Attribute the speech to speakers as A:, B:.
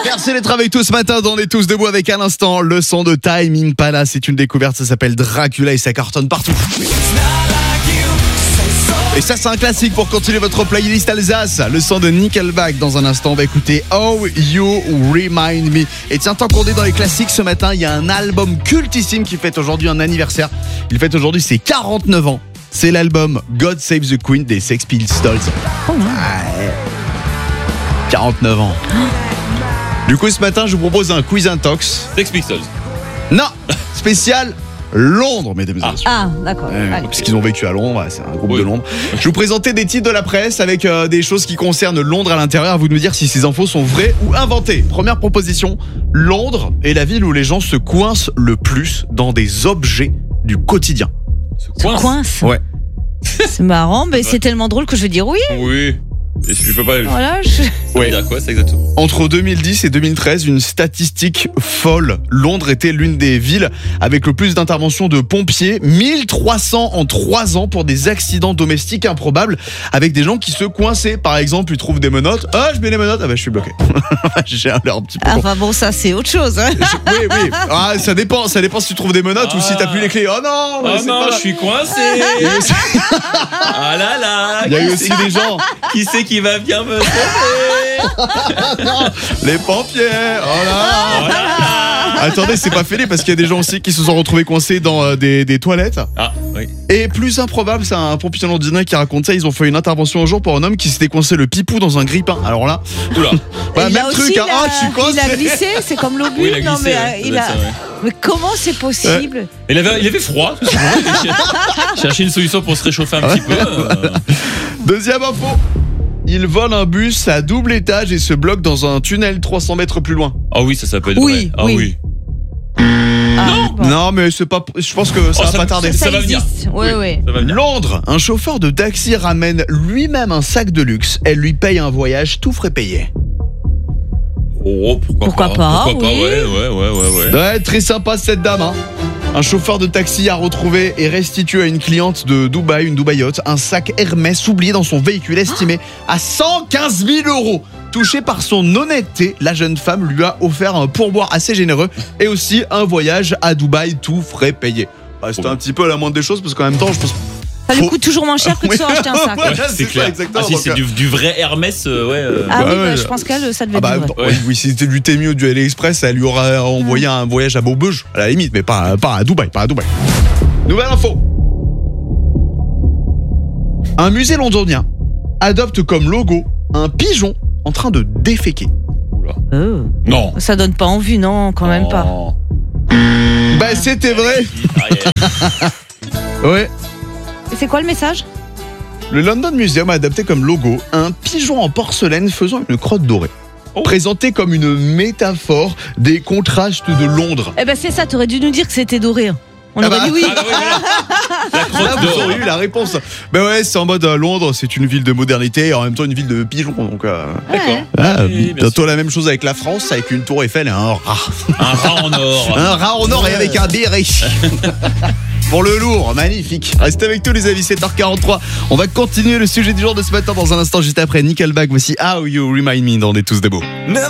A: Merci d'être avec tous ce matin dans On est tous debout avec à l'instant le son de Tame Impala. C'est une découverte, ça s'appelle Dracula et ça cartonne partout. Et ça c'est un classique pour continuer votre playlist Alsace. Le son de Nickelback. Dans un instant on va écouter How You Remind Me. Et tiens, tant qu'on est dans les classiques ce matin, il y a un album cultissime qui fête aujourd'hui un anniversaire. Il fête aujourd'hui ses 49 ans. C'est l'album God Save the Queen des Sex Pistols.
B: Oh non.
A: 49 ans. Du coup ce matin je vous propose un quiz intox.
C: Sex Pistols.
A: Non, spécial Londres, mesdames et messieurs.
B: Ah, d'accord.
A: Parce qu'ils ont vécu à Londres, c'est un groupe de Londres. Je vous présentais des titres de la presse avec des choses qui concernent Londres à l'intérieur. À vous de me dire si ces infos sont vraies ou inventées. Première proposition, Londres est la ville où les gens se coincent le plus dans des objets du quotidien.
B: Se coince.
A: Ouais.
B: C'est marrant, mais c'est tellement drôle que je vais dire oui.
C: Oui. Et je peux pas.
B: Voilà.
A: Ouais.
C: Dire quoi, c'est exactement.
A: Entre 2010 et 2013, une statistique folle. Londres était l'une des villes avec le plus d'interventions de pompiers. 1300 en 3 ans pour des accidents domestiques improbables avec des gens qui se coinçaient. Par exemple, ils trouvent des menottes. Ah, je mets les menottes. Ah bah, je suis bloqué. J'ai l'air un petit peu con.
B: Enfin bon, ça c'est autre chose. Hein.
A: Oui. Ah, ça dépend si tu trouves des menottes ou si t'as plus les clés. Oh non,
C: je suis coincé. Ah là là.
A: Il y a eu aussi des gens.
C: Qui c'est qui va bien me sauver?
A: Non, les pompiers. Oh là. Attendez, c'est pas fini parce qu'il y a des gens aussi qui se sont retrouvés coincés dans des toilettes.
C: Ah, oui.
A: Et plus improbable, c'est un pompier londonien qui raconte ça. Ils ont fait une intervention un jour pour un homme qui s'était coincé le pipou dans un grille-pain. Alors là, oula. Bah, même truc,
B: aussi,
A: hein. Je suis coincé.
B: Il a glissé, c'est comme l'obus.
C: Oui, il a glissé,
B: non, mais
C: ouais.
B: Mais comment c'est possible?
C: Il avait froid. Chercher une solution pour se réchauffer un petit peu.
A: Deuxième info. Il vole un bus à double étage et se bloque dans un tunnel 300 mètres plus loin.
C: Ah oui, ça peut être
B: Oui,
C: vrai. Ah
B: oui.
C: oui.
A: Non, mais c'est pas. Je pense que ça va pas tarder.
C: Ça va venir.
B: Oui.
C: Ça va venir.
A: Londres, un chauffeur de taxi ramène lui-même un sac de luxe. Elle lui paye un voyage tout frais payé.
C: Oh, pourquoi pas,
B: oui.
C: Ouais.
A: Ouais, très sympa cette dame, hein. Un chauffeur de taxi a retrouvé et restitué à une cliente de Dubaï, une Dubaïote, un sac Hermès oublié dans son véhicule estimé à 115 000 €. Touchée par son honnêteté, la jeune femme lui a offert un pourboire assez généreux et aussi un voyage à Dubaï tout frais payé. Bah, c'était un petit peu la moindre des choses parce qu'en même temps, je pense.
B: Ça lui coûte toujours moins cher que de se racheter un sac.
A: Ouais,
C: c'est clair.
A: Ça, exactement.
C: Si c'est du vrai Hermès,
B: Ah oui,
A: ouais.
B: je pense qu'elle, ça devait être vrai.
A: Oui, si c'était du Temu ou du AliExpress, elle lui aurait envoyé un voyage à Beaubeuge, à la limite, mais pas à Dubaï, Nouvelle info. Un musée londonien adopte comme logo un pigeon en train de déféquer.
C: Non.
B: Ça donne pas envie, non, quand même pas.
A: Bah, c'était vrai. Ouais.
B: Et c'est quoi le message?
A: Le London Museum a adapté comme logo un pigeon en porcelaine faisant une crotte dorée. Présenté comme une métaphore des contrastes de Londres.
B: Eh ben c'est ça, t'aurais dû nous dire que c'était doré. On aurait dit oui.
C: La crotte
A: Là, vous aurez eu la réponse. Ben ouais, c'est en mode Londres, c'est une ville de modernité et en même temps une ville de pigeons. Donc,
C: D'accord. Oui,
A: bientôt la même chose avec la France, avec une tour Eiffel et un rat.
C: Un rat en or.
A: Un rat en or et avec un béret. Pour le lourd, magnifique. Restez avec nous les amis, 7h43. On va continuer le sujet du jour de ce matin dans un instant juste après Nickelback. Voici How You Remind Me dans On est tous debout.